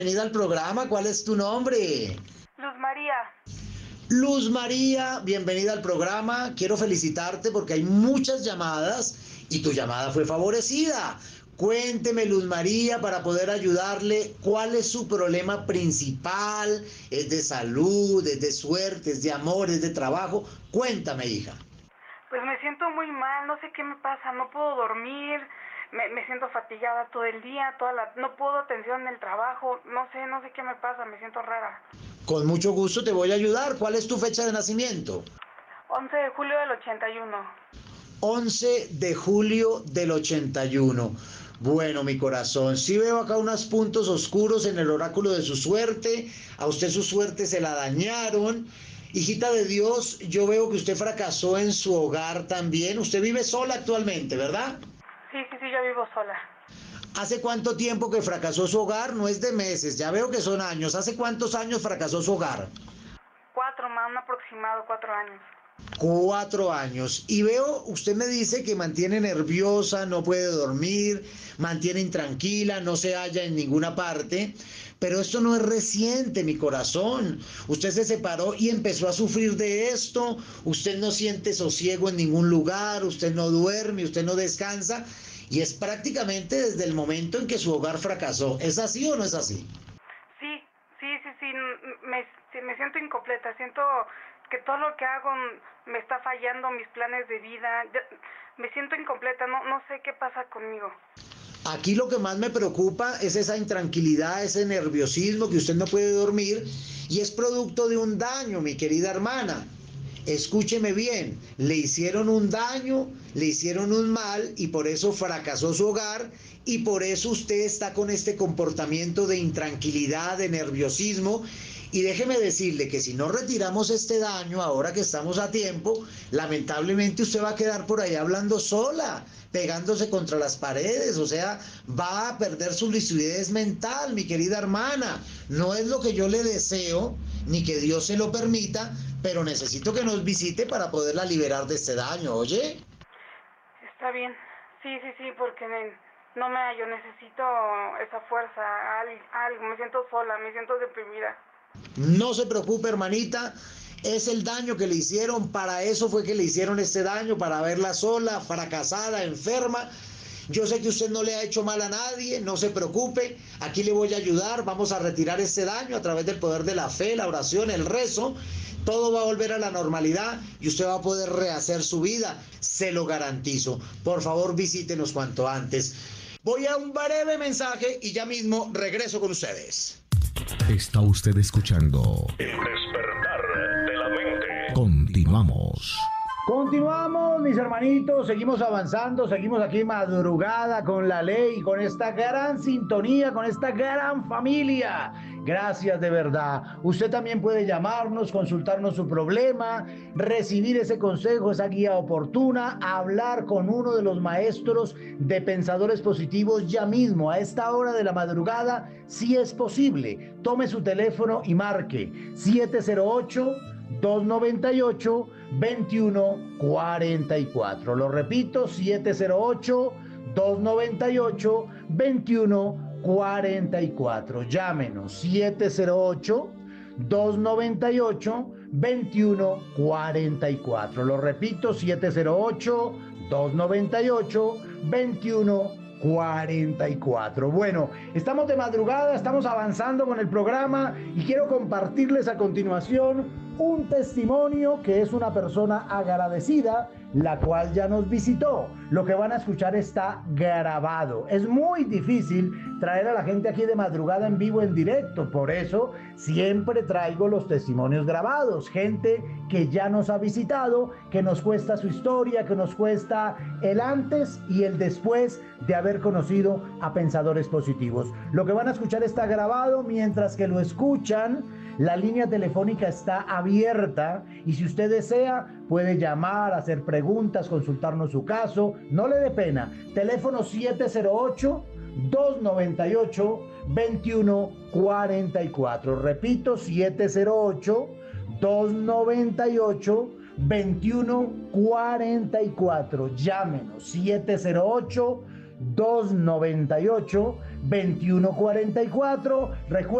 Bienvenida al programa, ¿cuál es tu nombre? Luz María. Luz María, bienvenida al programa. Quiero felicitarte porque hay muchas llamadas y tu llamada fue favorecida. Cuénteme, Luz María, para poder ayudarle, ¿cuál es su problema principal? ¿Es de salud, es de suerte, es de amor, es de trabajo? Cuéntame, hija. Pues me siento muy mal, no sé qué me pasa, no puedo dormir, me siento fatigada todo el día, no puedo atención en el trabajo, no sé qué me pasa, me siento rara. Con mucho gusto te voy a ayudar. ¿Cuál es tu fecha de nacimiento? 11 de julio del 81. 11 de julio del 81. Bueno, mi corazón, sí veo acá unos puntos oscuros en el oráculo de su suerte. A usted su suerte se la dañaron. Hijita de Dios, yo veo que usted fracasó en su hogar también. Usted vive sola actualmente, ¿verdad? Sí, yo vivo sola. ¿Hace cuánto tiempo que fracasó su hogar? No es de meses, ya veo que son años. ¿Hace cuántos años fracasó su hogar? 4, más un aproximado, 4 años. 4 años. Y veo, usted me dice que mantiene nerviosa, no puede dormir, mantiene intranquila, no se halla en ninguna parte. Pero esto no es reciente, mi corazón. Usted se separó y empezó a sufrir de esto. Usted no siente sosiego en ningún lugar, usted no duerme, usted no descansa. Y es prácticamente desde el momento en que su hogar fracasó. ¿Es así o no es así? Sí, me siento incompleta, siento que todo lo que hago me está fallando, mis planes de vida, me siento incompleta, no sé qué pasa conmigo. Aquí lo que más me preocupa es esa intranquilidad, ese nerviosismo que usted no puede dormir y es producto de un daño, mi querida hermana. Escúcheme bien, le hicieron un daño, le hicieron un mal y por eso fracasó su hogar y por eso usted está con este comportamiento de intranquilidad, de nerviosismo. Y déjeme decirle que si no retiramos este daño ahora que estamos a tiempo, lamentablemente usted va a quedar por ahí hablando sola, pegándose contra las paredes, o sea, va a perder su lucidez mental, mi querida hermana. No es lo que yo le deseo, ni que Dios se lo permita, pero necesito que nos visite para poderla liberar de este daño, ¿oye? Está bien, sí, porque no me hallo, necesito esa fuerza, algo, me siento sola, me siento deprimida. No se preocupe, hermanita. Es el daño que le hicieron, para eso fue que le hicieron este daño, para verla sola, fracasada, enferma. Yo sé que usted no le ha hecho mal a nadie, no se preocupe, aquí le voy a ayudar, vamos a retirar este daño a través del poder de la fe, la oración, el rezo. Todo va a volver a la normalidad y usted va a poder rehacer su vida, se lo garantizo. Por favor, visítenos cuanto antes. Voy a un breve mensaje y ya mismo regreso con ustedes. Está usted escuchando El despertar de la mente. Continuamos. Continuamos, mis hermanitos, seguimos avanzando, seguimos aquí madrugada con la ley, con esta gran sintonía, con esta gran familia. Gracias de verdad. Usted también puede llamarnos, consultarnos su problema, recibir ese consejo, esa guía oportuna, hablar con uno de los maestros de pensadores positivos ya mismo, a esta hora de la madrugada, si es posible. Tome su teléfono y marque 708-298-2144. Lo repito, 708-298-2144. Llámenos, 708-298-2144. Lo repito, 708-298-2144. Bueno, estamos de madrugada, estamos avanzando con el programa y quiero compartirles a continuación un testimonio que es una persona agradecida, la cual ya nos visitó. Lo que van a escuchar está grabado. Es muy difícil traer a la gente aquí de madrugada en vivo, en directo. Por eso siempre traigo los testimonios grabados. Gente que ya nos ha visitado, que nos cuesta su historia, que nos cuesta el antes y el después de haber conocido a pensadores positivos. Lo que van a escuchar está grabado. Mientras que lo escuchan, la línea telefónica está abierta y si usted desea puede llamar, hacer preguntas, consultarnos su caso. No le dé pena. Teléfono 708-298-2144. Repito, 708-298-2144. Llámenos, 708-298-2144. 2144. Recuerden